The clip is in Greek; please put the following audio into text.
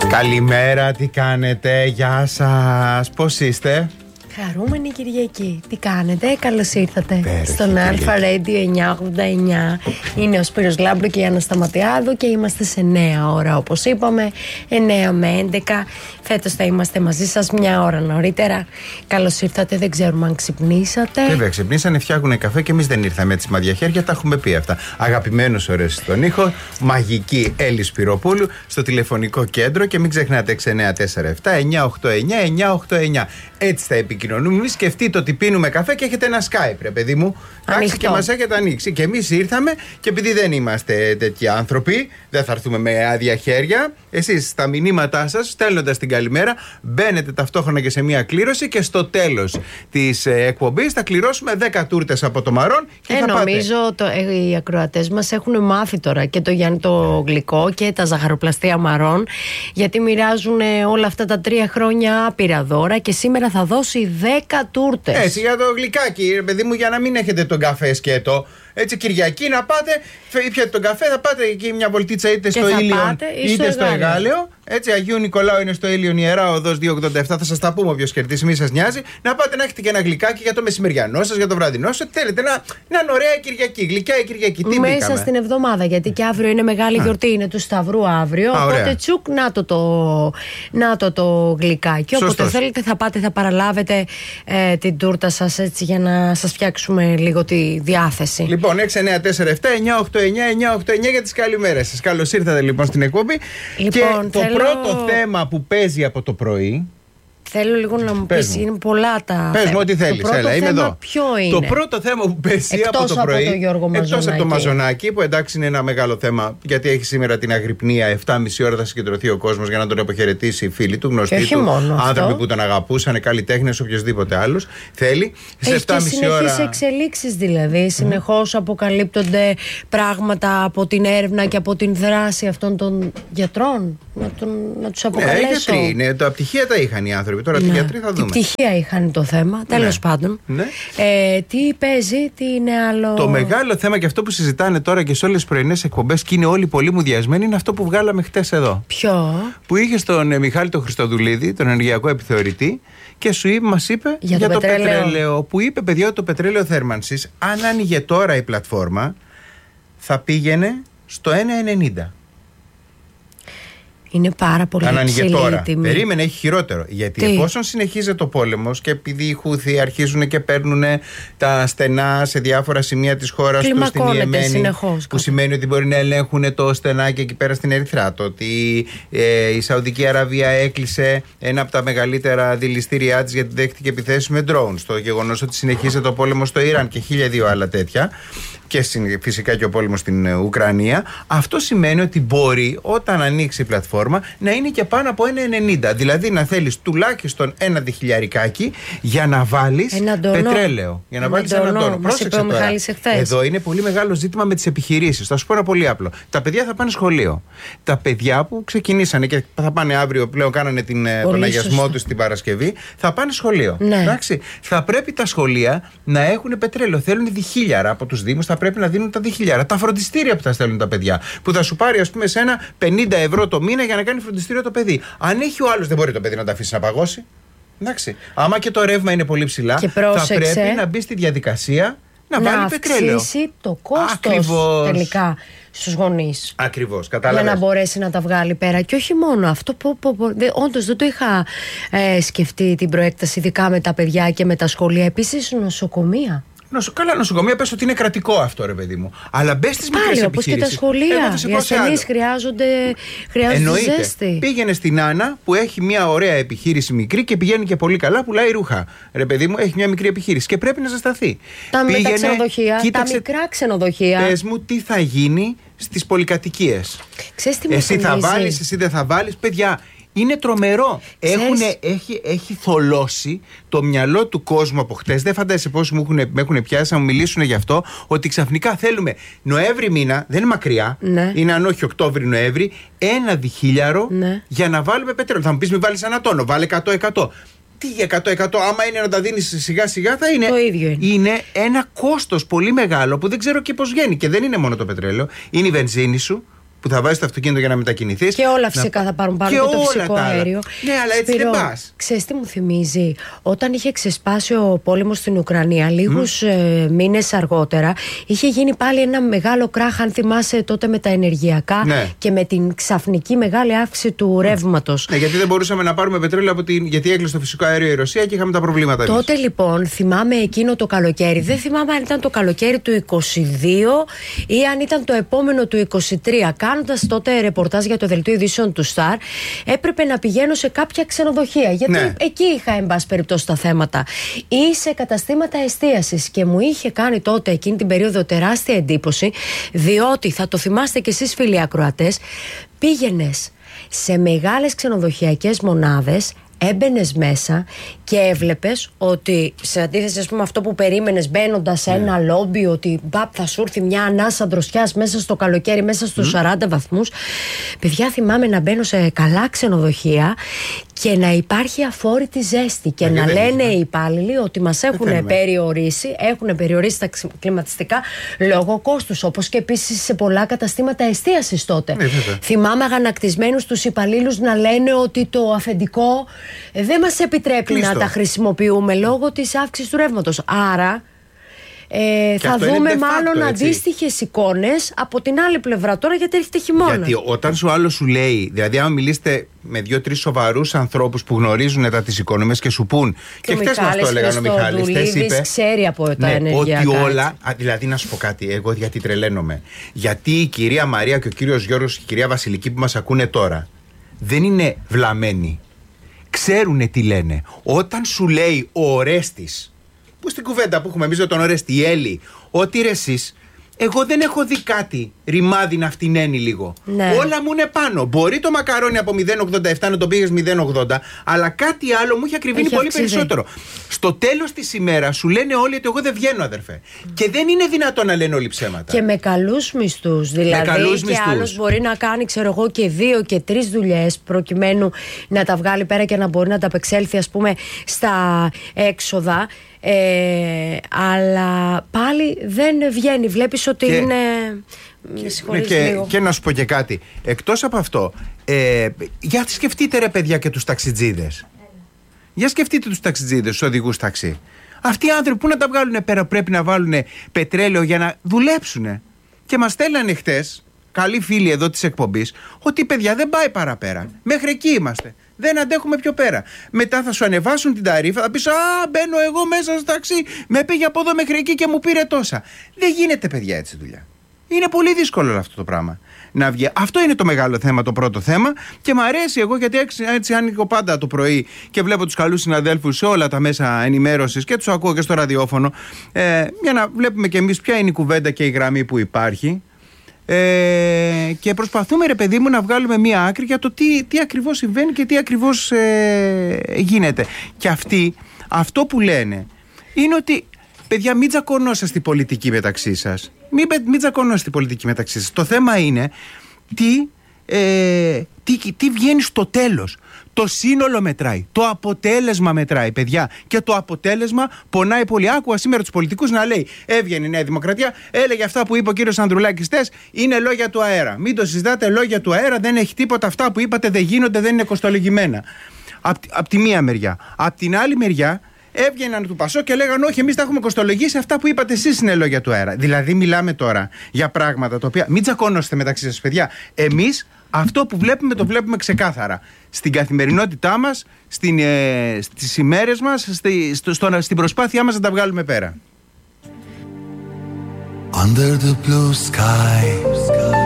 Καλημέρα, τι κάνετε, γεια σας, πώς είστε? Χαρούμενη Κυριακή. Τι κάνετε, καλώς ήρθατε. Υπέροχη στον Αλφα Radio 989. Είναι ο Σπύρος Λάμπρου και η Άννα Σταματιάδου και είμαστε σε νέα ώρα, όπως είπαμε, 9 με 11. Φέτος θα είμαστε μαζί σας μια ώρα νωρίτερα. Καλώς ήρθατε, δεν ξέρουμε αν ξυπνήσατε. Βέβαια, ξυπνήσανε, φτιάχνουν καφέ και εμείς δεν ήρθαμε έτσι μαδιά χέρια, τα έχουμε πει αυτά. Αγαπημένος ωραίος στον ήχο, μαγική Έλλη Σπυροπούλου στο τηλεφωνικό κέντρο και μην ξεχνάτε 6947 989 989. Έτσι θα επικοινωνούμε. Μην σκεφτείτε ότι πίνουμε καφέ και έχετε ένα Skype, ρε παιδί μου. Εντάξει, και μας έχετε ανοίξει. Και εμείς ήρθαμε και επειδή δεν είμαστε τέτοιοι άνθρωποι, δεν θα έρθουμε με άδεια χέρια. Εσείς στα μηνύματά σας, στέλνοντας την καλημέρα, μπαίνετε ταυτόχρονα και σε μια κλήρωση και στο τέλος της εκπομπής θα κληρώσουμε 10 τούρτες από το Μαρόν. Και θα νομίζω οι ακροατές μας έχουν μάθει τώρα και το Γιάννη το γλυκό και τα ζαχαροπλαστεία Μαρόν, γιατί μοιράζουν όλα αυτά τα 3 χρόνια άπειρα δώρα και σήμερα θα δώσει 10 τούρτες. Έτσι, για το γλυκάκι, ρε παιδί μου, για να μην έχετε τον καφέ σκέτο. Έτσι, Κυριακή να πάτε, ήπιατε τον καφέ, θα πάτε εκεί μια βολτίτσα είτε στο Ήλιον είτε στο Εγάλεο. Έτσι, Αγίου Νικολάου είναι στο Ήλιον, Ιερά Οδός 287. Θα σας τα πούμε όποιος κερδίσει, μη σας νοιάζει. Να πάτε να έχετε και ένα γλυκάκι για το μεσημεριανό σας, για το βραδινό σας. Θέλετε να είναι ωραία Κυριακή, γλυκιά η Κυριακή. Τι μέσα μπήκαμε στην εβδομάδα, γιατί και αύριο είναι μεγάλη γιορτή, είναι του Σταυρού αύριο. Οπότε τσουκ, να το γλυκάκι. Όποτε θέλετε θα πάτε, θα παραλάβετε την τούρτα σας έτσι για να σας φτιάξουμε λίγο τη διάθεση. Λοιπόν, 6947 989 989 για τις καλημέρες σας. Καλώς ήρθατε λοιπόν στην εκπομπή. Λοιπόν, και το πρώτο θέμα που παίζει από το πρωί. Θέλω λίγο να μου πεις, είναι πολλά τα. Πες μου ό,τι θέλεις, έλα, είμαι εδώ. Ποιο είναι? Το πρώτο θέμα που παίζει από το πρωί, εκτός από το Μαζονάκι, που εντάξει είναι ένα μεγάλο θέμα, γιατί έχει σήμερα την αγρυπνία, 7,5 ώρα θα συγκεντρωθεί ο κόσμος για να τον αποχαιρετήσει οι φίλοι του, γνωστοί του, άνθρωποι που τον αγαπούσαν, καλλιτέχνες, οποιοδήποτε άλλος θέλει. Έχει και συνεχείς εξελίξεις δηλαδή, συνεχώς αποκαλύπτονται πράγματα από την έρευνα και από την δράση αυτών των γιατρών. Να τους αποκαλέσω. Γιατροί είναι, τα πτυχία τα είχαν οι άνθρωποι. Τώρα τι γιατροί θα δούμε. Τι πτυχία είχαν το θέμα, τέλος πάντων. Ναι. Τι παίζει, τι είναι άλλο. Το μεγάλο θέμα και αυτό που συζητάνε τώρα και σε όλες τις πρωινές εκπομπές και είναι όλοι πολύ μουδιασμένοι είναι αυτό που βγάλαμε χτες εδώ. Ποιο? Που είχε στον Μιχάλη τον Χριστοδουλίδη, τον ενεργειακό επιθεωρητή, και μας είπε για το πετρέλαιο. Που είπε, παιδιά, ότι το πετρέλαιο θέρμανσης, αν άνοιγε τώρα η πλατφόρμα, θα πήγαινε στο 1,90. Είναι πάρα πολύ υψηλή η τιμή. Περίμενε, έχει χειρότερο. Γιατί εφόσον συνεχίζεται ο πόλεμος και επειδή οι Χούθοι αρχίζουν και παίρνουν τα στενά σε διάφορα σημεία της χώρας του στην Ιεμένη, που σημαίνει ότι μπορεί να ελέγχουν το στενάκι εκεί πέρα στην Ερυθρά. Το ότι η Σαουδική Αραβία έκλεισε ένα από τα μεγαλύτερα δηληστήριά της γιατί δέχτηκε επιθέσεις με drones. Το γεγονός ότι συνεχίζεται ο πόλεμος στο Ιράν και 1002 άλλα τέτοια. Και φυσικά και ο πόλεμος στην Ουκρανία. Αυτό σημαίνει ότι μπορεί όταν ανοίξει η πλατφόρμα να είναι και πάνω από 1,90. Δηλαδή να θέλεις τουλάχιστον ένα διχιλιαρικάκι για να βάλεις πετρέλαιο. Για να βάλεις έναν τόνο. Πρόσεξε τώρα. Εδώ είναι πολύ μεγάλο ζήτημα με τις επιχειρήσεις. Θα σου πω ένα πολύ απλό. Τα παιδιά θα πάνε σχολείο. Τα παιδιά που ξεκινήσανε και θα πάνε αύριο, πλέον κάνανε τον αγιασμό τους την Παρασκευή, θα πάνε σχολείο. Ναι. Εντάξει. Θα πρέπει τα σχολεία να έχουν πετρέλαιο. Θέλουν διχίλιαρα από τους Δήμους. Πρέπει να δίνουν τα διχίλιαρα. Τα φροντιστήρια που θα στέλνουν τα παιδιά. Που θα σου πάρει, ας πούμε, σε ένα 50 ευρώ το μήνα για να κάνει φροντιστήριο το παιδί. Αν έχει ο άλλος, δεν μπορεί το παιδί να τα αφήσει να παγώσει. Εντάξει. Άμα και το ρεύμα είναι πολύ ψηλά, θα πρέπει να μπει στη διαδικασία να βάλει πετρέλαιο. Να αυξήσει το κόστος τελικά στους γονείς. Ακριβώς, κατάλαβες. Για να μπορέσει να τα βγάλει πέρα. Και όχι μόνο αυτό. Όντως δεν το είχα σκεφτεί την προέκταση, ειδικά με τα παιδιά και με τα σχολεία. Επίσης, νοσοκομεία. Καλά, νοσοκομεία πες ότι είναι κρατικό αυτό, ρε παιδί μου. Αλλά μπες στις μικρές επιχειρήσεις. Όπως και τα σχολεία. Οι ασθενείς χρειάζονται ζέστη. Πήγαινε στην Άννα που έχει μια ωραία επιχείρηση μικρή και πηγαίνει και πολύ καλά, πουλάει ρούχα. Ρε παιδί μου, έχει μια μικρή επιχείρηση και πρέπει να ζεσταθεί. Τα ξενοδοχεία, τα μικρά ξενοδοχεία. Πες μου τι θα γίνει στις πολυκατοικίες. Εσύ θα βάλεις, εσύ δεν θα βάλεις, παιδιά. Είναι τρομερό. Έχει θολώσει το μυαλό του κόσμου από χτες. Δεν φαντάζεσαι πόσοι με έχουν πιάσει να μου μιλήσουν γι' αυτό. Ότι ξαφνικά θέλουμε Νοέμβρη μήνα, δεν είναι μακριά, είναι αν όχι Οκτώβρη-Νοέμβρη, ένα διχίλιαρο για να βάλουμε πετρέλαιο. Θα μου πεις, μην βάλεις ένα τόνο, βάλε 100%. Τι 100%, άμα είναι να τα δίνεις σιγά σιγά θα είναι. Το ίδιο είναι. Είναι ένα κόστος πολύ μεγάλο που δεν ξέρω και πώς βγαίνει. Και δεν είναι μόνο το πετρέλαιο, είναι η βενζίνη σου. που θα βάζεις το αυτοκίνητο για να μετακινηθείς. Και όλα φυσικά θα πάρουν πάνω και το φυσικό αέριο. Ναι, αλλά έτσι δεν πας. Ξέρεις τι μου θυμίζει? Όταν είχε ξεσπάσει ο πόλεμος στην Ουκρανία, λίγους μήνες αργότερα, είχε γίνει πάλι ένα μεγάλο κράχ, αν θυμάσαι, τότε με τα ενεργειακά και με την ξαφνική μεγάλη αύξηση του ρεύματος. Ναι, γιατί δεν μπορούσαμε να πάρουμε πετρέλαιο γιατί έκλεισε το φυσικό αέριο η Ρωσία και είχαμε τα προβλήματα. Τότε λοιπόν, θυμάμαι εκείνο το καλοκαίρι, δεν θυμάμαι αν ήταν το καλοκαίρι του 22 ή αν ήταν το επόμενο του 23. Κάνοντας τότε ρεπορτάζ για το δελτίο ειδήσεων του Σταρ, έπρεπε να πηγαίνω σε κάποια ξενοδοχεία. Γιατί εκεί είχα, εν πάση περιπτώσει, τα θέματα. Ή σε καταστήματα εστίασης. Και μου είχε κάνει τότε εκείνη την περίοδο τεράστια εντύπωση, διότι θα το θυμάστε κι εσείς, φίλοι ακροατές, πήγαινες σε μεγάλες ξενοδοχειακές μονάδες, έμπαινες μέσα και έβλεπες ότι, σε αντίθεση, ας πούμε, αυτό που περίμενες μπαίνοντας σε ένα λόμπι, ότι θα σου έρθει μια ανάσα δροσιάς μέσα στο καλοκαίρι, μέσα στους 40 βαθμούς. Παιδιά, θυμάμαι να μπαίνω σε καλά ξενοδοχεία και να υπάρχει αφόρητη ζέστη και να λένε οι υπάλληλοι ότι μας έχουν περιορίσει τα κλιματιστικά λόγω κόστους, όπως και επίσης σε πολλά καταστήματα εστίασης τότε. Θυμάμαι αγανακτισμένους τους υπαλλήλους να λένε ότι το αφεντικό δεν μας επιτρέπει να τα χρησιμοποιούμε λόγω της αύξησης του ρεύματος. Άρα θα δούμε μάλλον αντίστοιχες εικόνες από την άλλη πλευρά τώρα, γιατί έρχεται χειμώνα. Γιατί όταν σου άλλο σου λέει, δηλαδή άμα μιλήσετε με 2-3 σοβαρούς ανθρώπους που γνωρίζουν τα της οικονομίας και σου πούν, και χτες μας το έλεγαν ο Μιχάλης, χτες είπε, ξέρει από τα ενεργειακά, ότι όλα, δηλαδή να σου πω κάτι, εγώ γιατί τρελαίνομαι, γιατί η κυρία Μαρία και ο κύριος Γιώργος και η κυρία Βασιλική που μας ακούνε τώρα δεν είναι βλαμμένοι. Ξέρουνε τι λένε. Όταν σου λέει ο Ορέστης, που στην κουβέντα που έχουμε εμείς με τον Ορέστη, η Έλλη, ότι ρε εσείς, εγώ δεν έχω δει κάτι ρημάδι να φτηνένει λίγο. Όλα μου είναι πάνω. Μπορεί το μακαρόνι από 0,87 να το πήγες 0,80, αλλά κάτι άλλο μου έχει ακριβήνει πολύ περισσότερο. Στο τέλος της ημέρας σου λένε όλοι ότι εγώ δεν βγαίνω, αδερφέ. Και δεν είναι δυνατόν να λένε όλοι ψέματα. Και με καλούς μισθούς. Δηλαδή, και άλλος μπορεί να κάνει, ξέρω εγώ, και 2 και 3 δουλειές προκειμένου να τα βγάλει πέρα και να μπορεί να τα απεξέλθει, ας πούμε, στα έξοδα. Αλλά πάλι δεν βγαίνει. Βλέπεις ότι είναι. Και να σου πω και κάτι. Εκτός από αυτό, για σκεφτείτε ρε παιδιά και τους ταξιτζίδες. Για σκεφτείτε τους ταξιτζίδες, τους οδηγούς ταξί. Αυτοί οι άνθρωποι που να τα βγάλουν πέρα, πρέπει να βάλουν πετρέλαιο για να δουλέψουν. Και μας στέλνανε χτες καλοί φίλοι εδώ της εκπομπής ότι παιδιά δεν πάει παραπέρα. Μέχρι εκεί είμαστε. Δεν αντέχουμε πιο πέρα. Μετά θα σου ανεβάσουν την ταρίφα, θα πεις μπαίνω εγώ μέσα στο ταξί, με πήγε από εδώ μέχρι εκεί και μου πήρε τόσα. Δεν γίνεται, παιδιά, έτσι δουλειά. Είναι πολύ δύσκολο αυτό το πράγμα να βγει. Αυτό είναι το μεγάλο θέμα, το πρώτο θέμα. Και μου αρέσει εγώ, γιατί έτσι άνοιγω πάντα το πρωί και βλέπω τους καλούς συναδέλφους σε όλα τα μέσα ενημέρωσης και τους ακούω και στο ραδιόφωνο, για να βλέπουμε κι εμείς ποια είναι η κουβέντα και η γραμμή που υπάρχει. Και προσπαθούμε, ρε παιδί μου, να βγάλουμε μία άκρη για το τι ακριβώς συμβαίνει και τι ακριβώς γίνεται. Και αυτό που λένε είναι ότι, παιδιά, μην τσακωνόσαστε στην πολιτική μεταξύ σας. Μην τσακωνόσαστε στην πολιτική μεταξύ σας. Το θέμα είναι τι βγαίνει στο τέλος. Το σύνολο μετράει. Το αποτέλεσμα μετράει, παιδιά. Και το αποτέλεσμα πονάει πολύ. Άκουγα σήμερα τους πολιτικούς να λέει: έβγαινε η Νέα Δημοκρατία, έλεγε αυτά που είπε ο κύριος Ανδρουλάκης χτες, είναι λόγια του αέρα. Μην το συζητάτε, λόγια του αέρα, δεν έχει τίποτα. Αυτά που είπατε δεν γίνονται, δεν είναι κοστολογημένα. Απ' τη μία μεριά. Απ' την άλλη μεριά, έβγαιναν του Πασό και λέγανε: όχι, εμείς τα έχουμε κοστολογήσει. Αυτά που είπατε εσείς είναι λόγια του αέρα. Δηλαδή, μιλάμε τώρα για πράγματα τα οποία. Μην τσακώνεστε μεταξύ σας, παιδιά. Εμείς αυτό που βλέπουμε το βλέπουμε ξεκάθαρα. Στην καθημερινότητά μας, στις ημέρες μας, στην προσπάθειά μας να τα βγάλουμε πέρα. Under the blue sky.